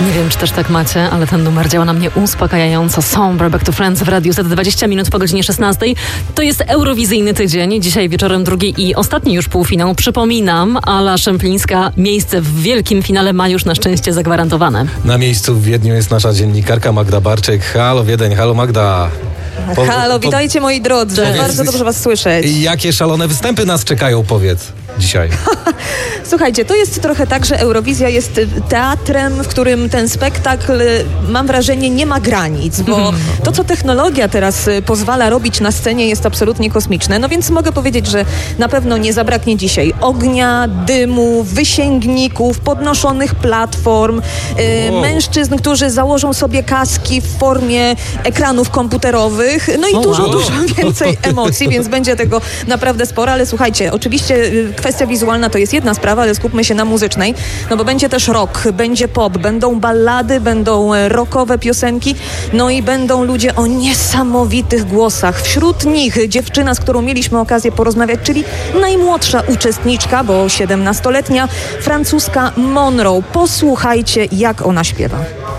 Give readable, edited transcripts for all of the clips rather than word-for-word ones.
Nie wiem, czy też tak macie, ale ten numer działa na mnie uspokajająco. Somber Back to Friends w Radiu Z 20 minut po godzinie 16. To jest eurowizyjny tydzień. Dzisiaj wieczorem drugi i ostatni już półfinał. Przypominam, Ala Szemplińska miejsce w wielkim finale ma już na szczęście zagwarantowane. Na miejscu w Wiedniu jest nasza dziennikarka Magda Barczyk. Halo Wiedeń, halo Magda. Halo, witajcie moi drodzy. Bardzo dobrze was słyszeć. Jakie szalone występy nas czekają, powiedz dzisiaj. Słuchajcie, to jest trochę tak, że Eurowizja jest teatrem, w którym ten spektakl, mam wrażenie, nie ma granic, bo to, co technologia teraz pozwala robić na scenie, jest absolutnie kosmiczne. No więc mogę powiedzieć, że na pewno nie zabraknie dzisiaj ognia, dymu, wysięgników, podnoszonych platform, mężczyzn, którzy założą sobie kaski w formie ekranów komputerowych, no i dużo więcej emocji, więc będzie tego naprawdę sporo, ale słuchajcie, oczywiście kwestia wizualna to jest jedna sprawa, ale skupmy się na muzycznej, no bo będzie też rock, będzie pop, będą ballady, będą rockowe piosenki, no i będą ludzie o niesamowitych głosach. Wśród nich dziewczyna, z którą mieliśmy okazję porozmawiać, czyli najmłodsza uczestniczka, bo 17-letnia, francuska Monroe. Posłuchajcie, jak ona śpiewa.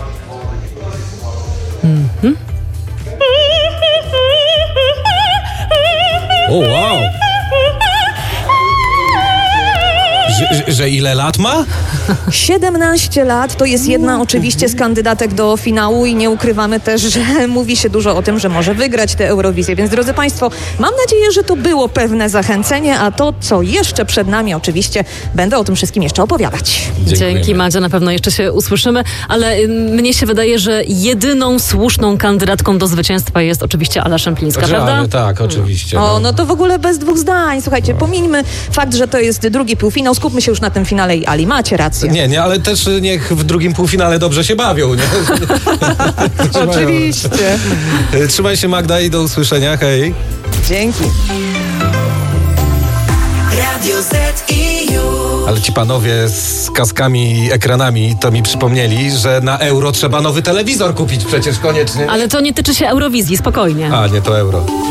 O, wow! Że ile lat ma? 17 lat, to jest jedna oczywiście z kandydatek do finału i nie ukrywamy też, że mówi się dużo o tym, że może wygrać tę Eurowizję. Więc drodzy Państwo, mam nadzieję, że to było pewne zachęcenie, a to, co jeszcze przed nami, oczywiście będę o tym wszystkim jeszcze opowiadać. Dzięki Madzia, na pewno jeszcze się usłyszymy, ale mnie się wydaje, że jedyną słuszną kandydatką do zwycięstwa jest oczywiście Ala Szemplińska, prawda? Tak, oczywiście. O, no to w ogóle bez dwóch zdań. Słuchajcie, pomińmy fakt, że to jest drugi półfinał, skupmy się już na tym finale i Ali, macie rację. Nie, ale też niech w drugim półfinale dobrze się bawią, nie? Oczywiście. Trzymaj się, Magda, i do usłyszenia, hej. Dzięki. Radio Z i już. Ale ci panowie z kaskami i ekranami to mi przypomnieli, że na euro trzeba nowy telewizor kupić przecież koniecznie. Ale to nie tyczy się Eurowizji, spokojnie. A, nie, to euro.